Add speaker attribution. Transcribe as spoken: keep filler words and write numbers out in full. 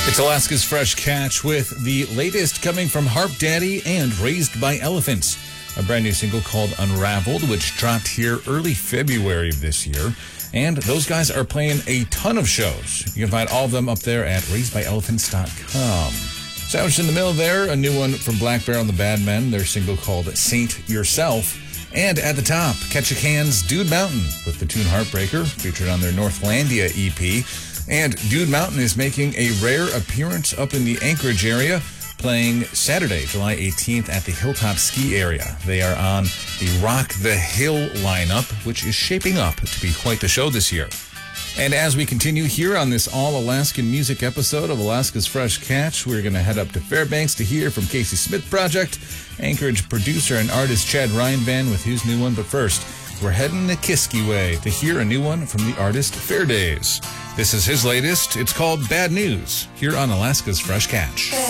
Speaker 1: It's Alaska's Fresh Catch with the latest coming from Harp Daddy and Raised by Elephants. A brand new single called Unraveled, which dropped here early February of this year. And those guys are playing a ton of shows. You can find all of them up there at raised by elephants dot com. Sandwiched in the middle there, a new one from Black Bear and the Bad Men, their single called Saint Yourself. And at the top, Ketchikan's Dude Mountain with the tune Heartbreaker, featured on their Northlandia E P. And Dude Mountain is making a rare appearance up in the Anchorage area, playing Saturday, July eighteenth at the Hilltop Ski Area. They are on the Rock the Hill lineup, which is shaping up to be quite the show this year. And as we continue here on this all-Alaskan music episode of Alaska's Fresh Catch, we're going to head up to Fairbanks to hear from Casey Smith Project, Anchorage producer and artist Chad Ryan Band with his new one. But first, we're heading to Kiskiway to hear a new one from the artist Fairdays. This is his latest. It's called Bad News, here on Alaska's Fresh Catch.